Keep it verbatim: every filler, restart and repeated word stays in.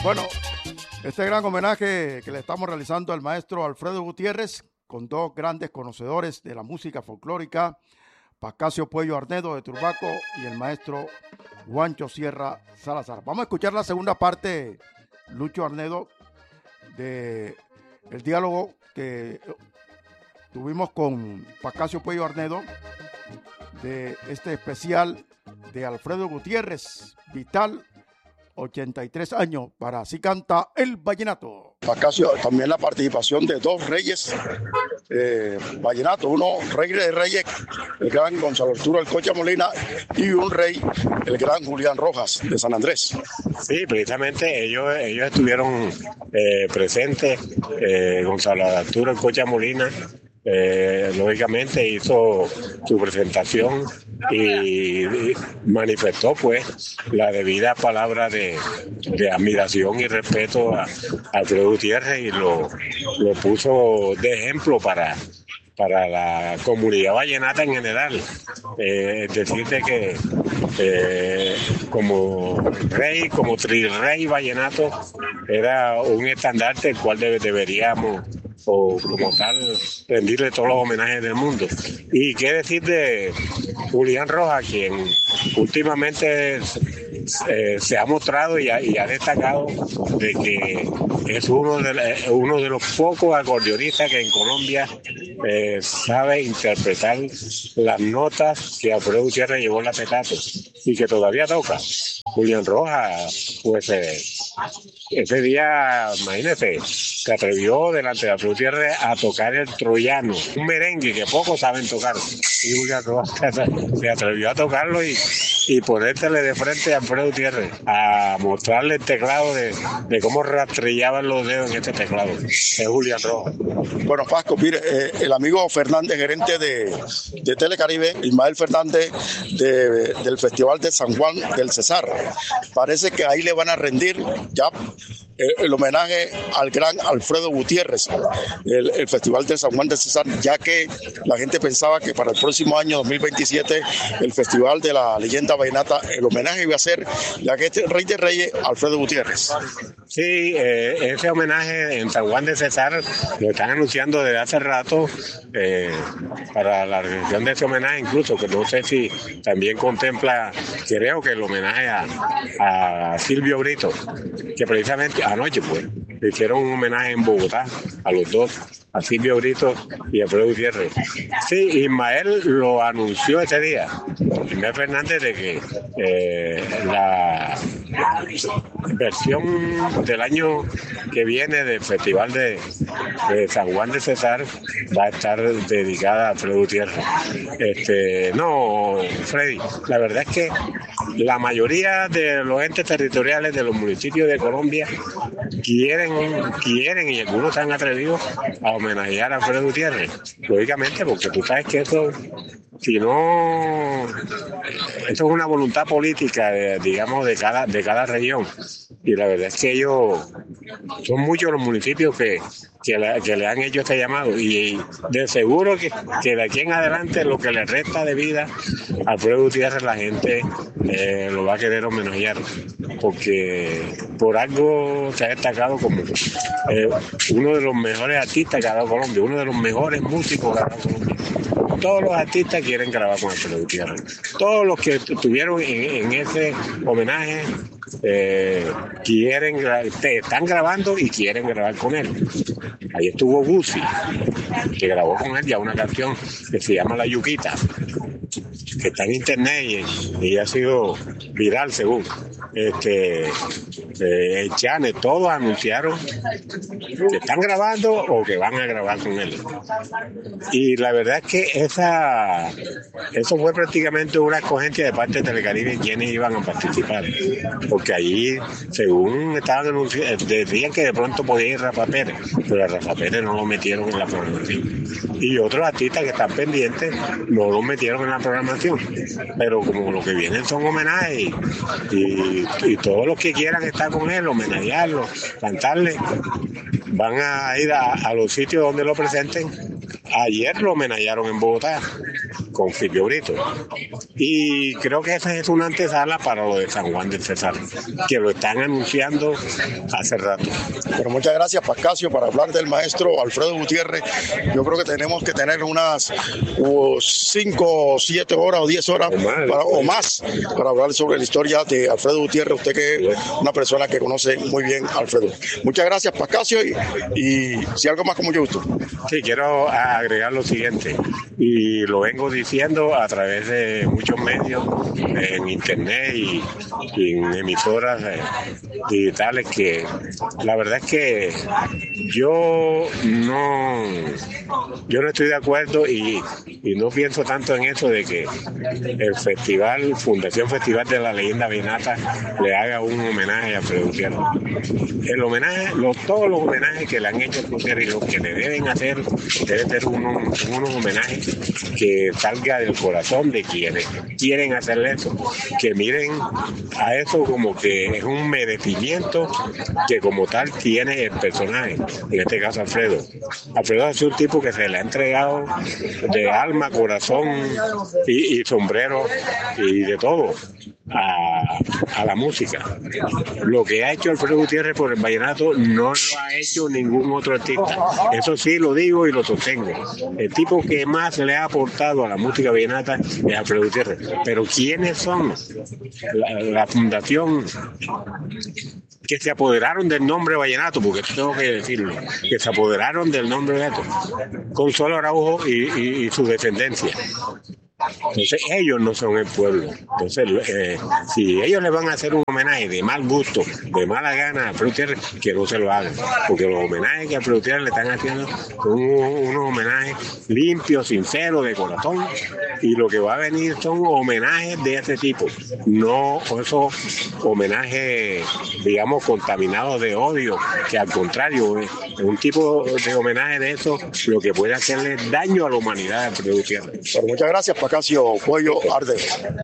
Bueno, este gran homenaje que le estamos realizando al maestro Alfredo Gutiérrez, con dos grandes conocedores de la música folclórica, Pascasio Puello Arnedo de Turbaco y el maestro Juancho Sierra Salazar. Vamos a escuchar la segunda parte, Lucho Arnedo, de el diálogo que tuvimos con Pascasio Puello Arnedo de este especial de Alfredo Gutiérrez, Vital, ochenta y tres años, para Así Canta el Vallenato. Pascasio, también la participación de dos reyes eh, vallenatos, uno rey de reyes, el gran Gonzalo Arturo El Cocha Molina, y un rey, el gran Julián Rojas de San Andrés. Sí, precisamente ellos, ellos estuvieron eh, presentes, eh, Gonzalo Arturo El Cocha Molina, Eh, lógicamente hizo su presentación y, y manifestó pues la debida palabra de, de admiración y respeto a, a Alfredo Gutiérrez y lo, lo puso de ejemplo para, para la comunidad vallenata en general. Eh, es decir, de que eh, como rey, como trirrey vallenato, era un estandarte el cual debe, deberíamos o como tal rendirle todos los homenajes del mundo. Y qué decir de Julián Rojas, quien últimamente eh, se ha mostrado y ha, y ha destacado de que es uno de, uno de los pocos acordeonistas que en Colombia eh, sabe interpretar las notas que Alfredo Gutiérrez llevó en la petato y que todavía toca. Julián Rojas, pues eh, ese día, imagínate, se atrevió delante de Alfredo Gutiérrez a tocar el troyano, un merengue que pocos saben tocar. Y Julián Rojas se atrevió a tocarlo y, y ponérsele de frente a Alfredo Gutiérrez, a mostrarle el teclado de, de cómo rastrillaban los dedos en este teclado. Es Julián Rojas. Bueno, Pasco, mire, eh, el amigo Fernández, gerente de, de Telecaribe, Ismael Fernández, de, del Festival de San Juan del Cesar, parece que ahí le van a rendir ya el, el homenaje al gran Alfredo Gutiérrez, el, el Festival de San Juan del Cesar, ya que la gente pensaba que para el próximo año dos mil veintisiete el Festival de la Leyenda Vallenata, el homenaje iba a ser ya que este rey de reyes, Alfredo Gutiérrez. Sí, eh, ese homenaje en San Juan de Cesar lo están anunciando desde hace rato eh, para la realización de ese homenaje, incluso que no sé si también contempla, creo que el homenaje a, a Silvio Brito, que precisamente anoche pues le hicieron un homenaje en Bogotá a los dos, a Silvio Brito y a Alfredo Gutiérrez. Sí, Ismael lo anunció ese día, Ismael Fernández, de que eh, la versión del año que viene del Festival de, de San Juan de Cesar va a estar dedicada a Alfredo Gutiérrez. Este, no, Freddy, la verdad es que la mayoría de los entes territoriales de los municipios de Colombia quieren, quieren y algunos se han atrevido a homenajear a Alfredo Gutiérrez, lógicamente, porque tú sabes que eso, si no, esto es una voluntad política, de, digamos, de cada, de cada región. Y la verdad es que ellos, son muchos los municipios que, que, le, que le han hecho este llamado. Y de seguro que, que de aquí en adelante, lo que le resta de vida a Alfredo Gutiérrez, la gente eh, lo va a querer homenajear. Porque por algo se ha destacado como eh, uno de los mejores artistas que ha dado Colombia, uno de los mejores músicos que ha dado Colombia. Todos los artistas quieren grabar con Alfredo Gutiérrez. Todos los que estuvieron en, en ese homenaje eh, quieren, están grabando y quieren grabar con él. Ahí estuvo Guzzi, que grabó con él ya una canción que se llama La Yuquita, que está en internet y, y ha sido viral según. Este, eh, Chane, todos anunciaron que están grabando o que van a grabar con él. Y la verdad es que esa eso fue prácticamente una escogencia de parte de Telecaribe quienes iban a participar, porque allí, según estaban anunciando, decían que de pronto podía ir Rafa Pérez, pero a Rafa Pérez no lo metieron en la programación. Y otros artistas que están pendientes no lo metieron en la programación. Pero como lo que vienen son homenajes y, y, y todos los que quieran estar con él, homenajearlo, cantarle, van a ir a, a los sitios donde lo presenten. Ayer lo homenajearon en Bogotá con Silvio Brito. Y creo que esa es una antesala para lo de San Juan del Cesar, que lo están anunciando hace rato. Pero muchas gracias, Pascasio, para hablar del maestro Alfredo Gutiérrez. Yo creo que tenemos que tener unas cinco, siete horas o diez horas o más, para, o más para hablar sobre la historia de Alfredo Gutiérrez. Usted que es una persona que conoce muy bien a Alfredo. Muchas gracias, Pascasio, y, y si algo más, con mucho gusto. Sí, quiero agregar lo siguiente, y lo vengo diciendo a través de muchos medios, en internet y, y en emisoras eh, digitales, que la verdad es que yo no yo no estoy de acuerdo y, y no pienso tanto en eso de que el festival, Fundación Festival de la Leyenda Vallenata, le haga un homenaje a Alfredo Gutiérrez. El homenaje, los, todos los homenajes que le han hecho a Gutiérrez y los que le deben hacer, deben ser unos, unos homenajes que salga del corazón de quienes quieren hacerle eso, que miren a eso como que es un merecimiento que como tal tiene el personaje, en este caso Alfredo. Alfredo es un tipo que se le ha entregado de alma, corazón y, y sombrero y de todo a, a la música. Lo que ha hecho Alfredo Gutiérrez por el vallenato no lo ha hecho ningún otro artista. Eso sí lo digo y lo sostengo. El tipo que más le ha aportado a la música vallenata es Alfredo Gutiérrez. Pero ¿quiénes son? La, la fundación que se apoderaron del nombre vallenato, porque tengo que decirlo, que se apoderaron del nombre vallenato, Consuelo Araujo y, y, y su descendencia. Entonces ellos no son el pueblo. Entonces eh, si ellos le van a hacer un homenaje de mal gusto, de mala gana a Alfredo Gutiérrez, que no se lo hagan, porque los homenajes que a Alfredo Gutiérrez le están haciendo son unos homenajes limpios, sinceros, de corazón, y lo que va a venir son homenajes de ese tipo, no esos homenajes, digamos, contaminados de odio, que al contrario, es un tipo de homenaje de eso lo que puede hacerle daño a la humanidad de Alfredo Gutiérrez. Pero muchas gracias, Pascasio Puello Ardeo.